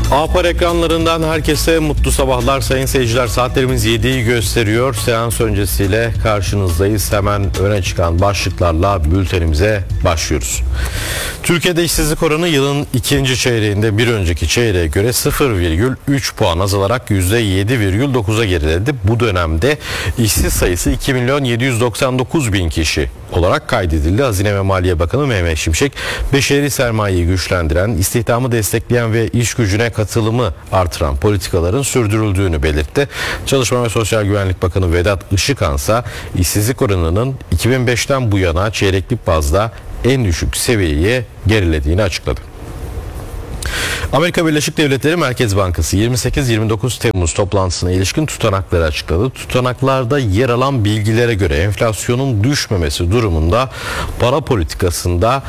Apar ekranlarından herkese mutlu sabahlar sayın seyirciler. Saatlerimiz 7'yi gösteriyor. Seans öncesiyle karşınızdayız. Hemen öne çıkan başlıklarla bültenimize başlıyoruz. Türkiye'de işsizlik oranı yılın ikinci çeyreğinde bir önceki çeyreğe göre 0,3 puan azalarak %7,9'a geriledi. Bu dönemde işsiz sayısı 2.799.000 kişi olarak kaydedildi. Hazine ve Maliye Bakanı Mehmet Şimşek, beşeri sermayeyi güçlendiren, istihdamı destekleyen ve iş gücüne katılımı artıran politikaların sürdürüldüğünü belirtti. Çalışma ve Sosyal Güvenlik Bakanı Vedat Işıkhan ise işsizlik oranının 2005'ten bu yana çeyreklik bazda en düşük seviyeye gerilediğini açıkladı. Amerika Birleşik Devletleri Merkez Bankası 28-29 Temmuz toplantısına ilişkin tutanakları açıkladı. Tutanaklarda yer alan bilgilere göre enflasyonun düşmemesi durumunda para politikasında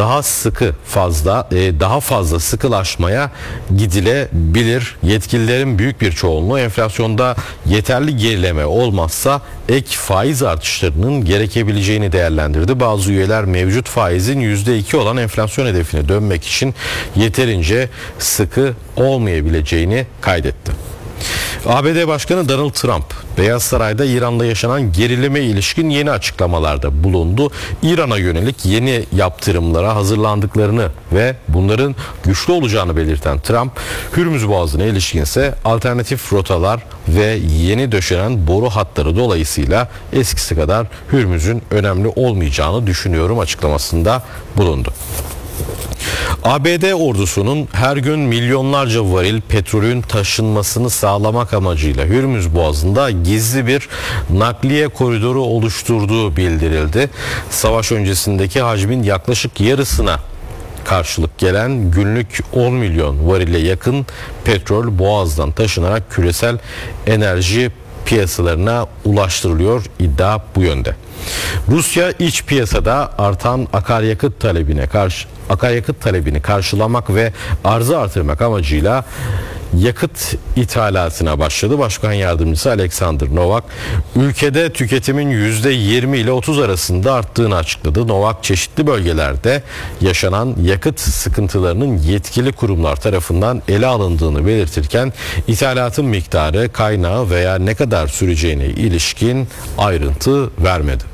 daha fazla sıkılaşmaya gidilebilir. Yetkililerin büyük bir çoğunluğu enflasyonda yeterli gerileme olmazsa ek faiz artışlarının gerekebileceğini değerlendirdi. Bazı üyeler mevcut faizin %2 olan enflasyon hedefine dönmek için yeterince sıkı olmayabileceğini kaydetti. ABD Başkanı Donald Trump, Beyaz Saray'da İran'da yaşanan gerilime ilişkin yeni açıklamalarda bulundu. İran'a yönelik yeni yaptırımlara hazırlandıklarını ve bunların güçlü olacağını belirten Trump, Hürmüz Boğazı'na ilişkinse alternatif rotalar ve yeni döşenen boru hatları dolayısıyla eskisi kadar Hürmüz'ün önemli olmayacağını düşünüyorum açıklamasında bulundu. ABD ordusunun her gün milyonlarca varil petrolün taşınmasını sağlamak amacıyla Hürmüz Boğazı'nda gizli bir nakliye koridoru oluşturduğu bildirildi. Savaş öncesindeki hacmin yaklaşık yarısına karşılık gelen günlük 10 milyon varile yakın petrol Boğaz'dan taşınarak küresel enerji piyasalarına ulaştırılıyor, iddia bu yönde. Rusya iç piyasada artan akaryakıt talebini karşılamak ve arzı artırmak amacıyla yakıt ithalatına başladı. Başkan Yardımcısı Alexander Novak, ülkede tüketimin %20 ile 30 arasında arttığını açıkladı. Novak, çeşitli bölgelerde yaşanan yakıt sıkıntılarının yetkili kurumlar tarafından ele alındığını belirtirken ithalatın miktarı, kaynağı veya ne kadar süreceğine ilişkin ayrıntı vermedi.